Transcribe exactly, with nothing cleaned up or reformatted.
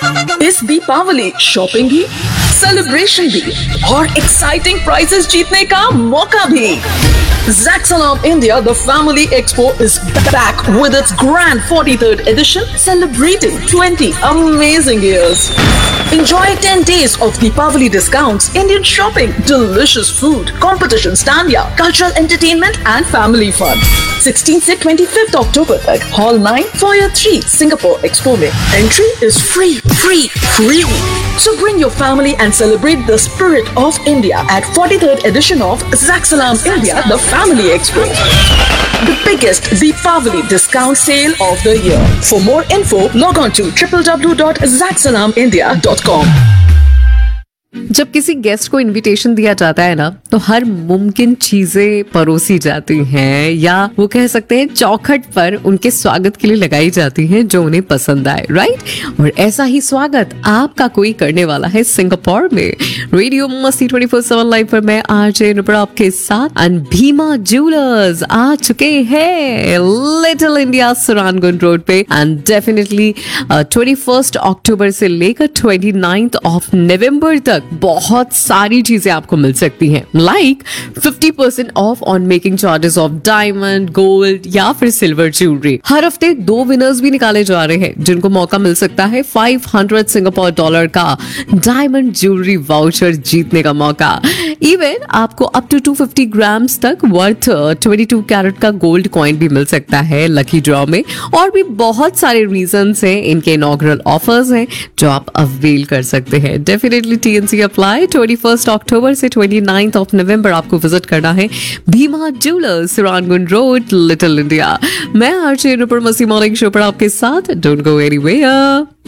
इस दीपावली शॉपिंग भी, सेलिब्रेशन भी और एक्साइटिंग प्राइजेस जीतने का मौका भी। Zaxalam India, the Family Expo, is back with its grand forty-third edition, celebrating twenty amazing years. Enjoy ten days of Deepavali discounts, Indian shopping, delicious food, competition stanya, cultural entertainment and family fun. sixteenth से twenty-fifth October तक Hall nine, Foyer three, Singapore Expo में. Entry is free, free, free. So bring your family and celebrate the spirit of India at forty-third edition of Zaxalam India, the Family Expo. The biggest Deepavali discount sale of the year. For more info, log on to w w w dot zaxalam india dot com. जब किसी guest को invitation दिया जाता है ना, तो हर मुमकिन चीजें परोसी जाती हैं या वो कह सकते हैं चौखट पर उनके स्वागत के लिए लगाई जाती हैं जो उन्हें पसंद आए, राइट। और ऐसा ही स्वागत आपका कोई करने वाला है सिंगापुर में। रेडियो मस्ती ट्वेंटी फोर सेवन लाइव पर मैं आरजे नुपुर आपके साथ एंड भीमा ज्वेलर्स आ चुके हैं लिटिल इंडिया सुरानगंज रोड पे and definitely twenty first October से लेकर ट्वेंटी नाइन्थ ऑफ नवंबर तक बहुत सारी चीजें आपको मिल सकती हैं, like fifty percent of on making charges of diamond, gold या फिर सिल्वर ज्वेलरी। हर हफ्ते दो विनर्स भी निकाले जा रहे हैं जिनको मौका मिल सकता है फाइव हंड्रेड सिंगापुर डॉलर का डायमंड ज्वेलरी वाउचर जीतने का मौका। इवन आपको up to to fifty grams तक वर्थ ट्वेंटी टू कैरेट का गोल्ड कॉइन भी मिल सकता है लकी ड्रॉ में। और भी बहुत सारे रीजंस हैं, इनके इनॉग्रल ऑफर्स हैं जो आप अवेल कर सकते हैं। Definitely TNC apply. Twenty first October से ट्वेंटी नाइन्थ ऑफ नवंबर आपको विजिट करना है Bhima jewellers सुरानगंज road little India. मैं आरजे नुपुर मस्ती मॉर्निंग शो पर आपके साथ। Don't go anywhere.